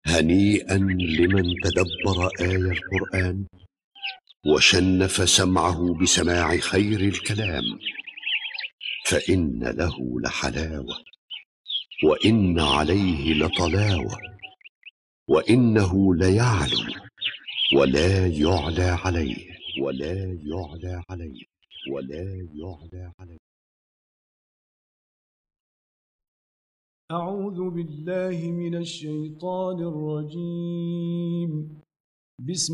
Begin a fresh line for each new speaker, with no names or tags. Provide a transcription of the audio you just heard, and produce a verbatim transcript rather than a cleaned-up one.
هنيئا لمن تدبر آي القرآن وشنف سمعه بسماع خير الكلام، فإن له لحلاوة وإن عليه لطلاوة، وإنه ليعلو ولا يعلى عليه ولا يعلى عليه ولا يعلى عليه.
أعوذ بالله من الشيطان الرجيم. بسم